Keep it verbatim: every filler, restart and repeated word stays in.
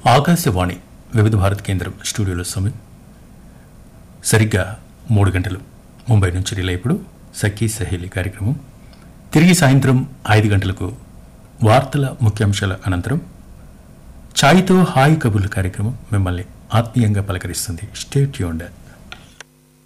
ఆకాశవాణి వివిధ భారత్ కేంద్రం స్టూడియోలో సమయం సరిగ్గా మూడు గంటలు. ముంబై నుంచి రిలే ఇప్పుడు సఖీ సహేలి కార్యక్రమం. తిరిగి సాయంత్రం ఐదు గంటలకు వార్తల ముఖ్యాంశాల అనంతరం ఛాయ్తో హాయ్ కబుర్లు కార్యక్రమం మిమ్మల్ని ఆత్మీయంగా పలకరిస్తుంది. Stay tuned.